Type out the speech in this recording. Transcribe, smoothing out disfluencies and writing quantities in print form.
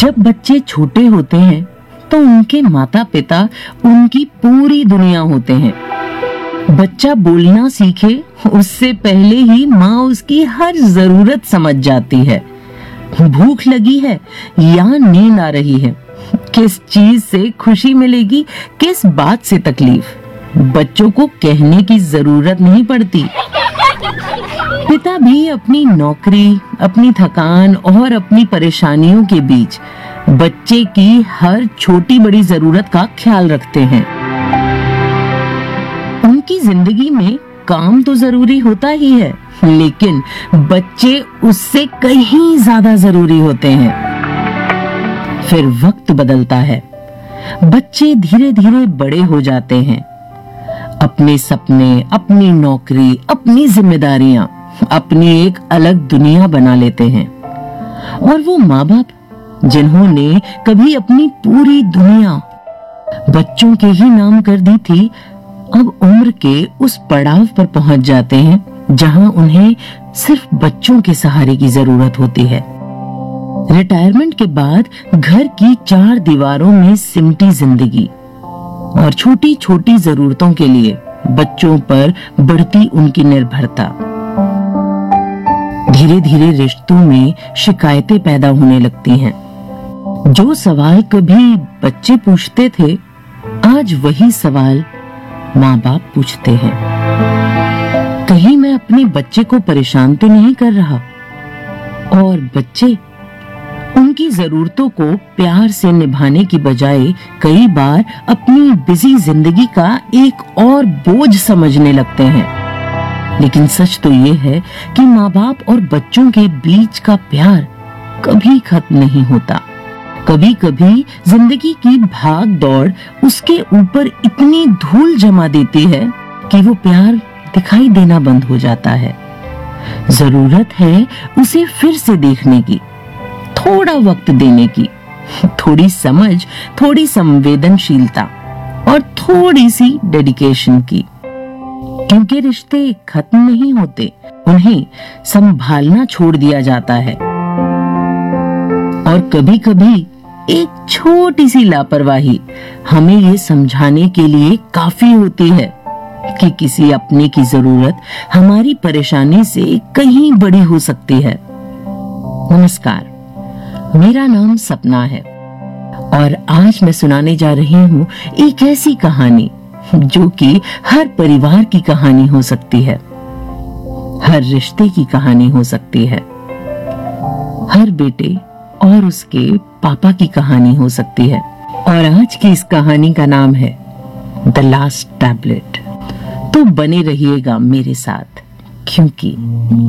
जब बच्चे छोटे होते हैं तो उनके माता पिता उनकी पूरी दुनिया होते हैं। बच्चा बोलना सीखे उससे पहले ही माँ उसकी हर जरूरत समझ जाती है। भूख लगी है या नींद आ रही है, किस चीज से खुशी मिलेगी, किस बात से तकलीफ, बच्चों को कहने की जरूरत नहीं पड़ती। पिता भी अपनी नौकरी, अपनी थकान और अपनी परेशानियों के बीच बच्चे की हर छोटी बड़ी जरूरत का ख्याल रखते हैं। उनकी जिंदगी में काम तो जरूरी होता ही है, लेकिन बच्चे उससे कहीं ज्यादा जरूरी होते हैं। फिर वक्त बदलता है, बच्चे धीरे धीरे बड़े हो जाते हैं। अपने सपने, अपनी नौकरी, अपनी जिम्मेदारियां, अपनी एक अलग दुनिया बना लेते हैं। और वो माँ बाप जिन्होंने कभी अपनी पूरी दुनिया बच्चों के ही नाम कर दी थी, अब उम्र के उस पड़ाव पर पहुंच जाते हैं जहां उन्हें सिर्फ बच्चों के सहारे की जरूरत होती है। रिटायरमेंट के बाद घर की 4 दीवारों में सिमटी जिंदगी और छोटी छोटी जरूरतों के लिए बच्चों पर बढ़ती उनकी निर्भरता। धीरे धीरे रिश्तों में शिकायतें पैदा होने लगती हैं। जो सवाल कभी बच्चे पूछते थे, आज वही सवाल माँ बाप पूछते हैं। कहीं मैं अपने बच्चे को परेशान तो नहीं कर रहा? और बच्चे उनकी जरूरतों को प्यार से निभाने की बजाय कई बार अपनी बिजी जिंदगी का एक और बोझ समझने लगते हैं। लेकिन सच तो ये है कि माँ बाप और बच्चों के बीच का प्यार कभी खत्म नहीं होता। कभी कभी जिंदगी की भाग दौड़ उसके ऊपर इतनी धूल जमा देती है कि वो प्यार दिखाई देना बंद हो जाता है। जरूरत है उसे फिर से देखने की, थोड़ा वक्त देने की, थोड़ी समझ, थोड़ी संवेदनशीलता और थोड़ी सी डेडिकेशन की। क्योंकि रिश्ते खत्म नहीं होते, उन्हें संभालना छोड़ दिया जाता है। और कभी कभी एक छोटी सी लापरवाही हमें ये समझाने के लिए काफी होती है कि किसी अपने की जरूरत हमारी परेशानी से कहीं बड़ी हो सकती है। नमस्कार, मेरा नाम सपना है और आज मैं सुनाने जा रही हूँ एक ऐसी कहानी जो कि हर परिवार की कहानी हो सकती है, हर रिश्ते की कहानी हो सकती है, हर बेटे और उसके पापा की कहानी हो सकती है। और आज की इस कहानी का नाम है द लास्ट टैबलेट। तो बने रहिएगा मेरे साथ, क्योंकि